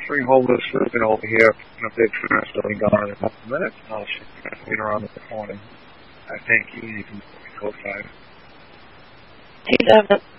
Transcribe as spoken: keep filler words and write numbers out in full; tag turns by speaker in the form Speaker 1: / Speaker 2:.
Speaker 1: three holders moving over here in a big fast building gone in a couple of minutes. I'll shoot you guys later on in the morning. I thank you. You can code five.
Speaker 2: Two seven.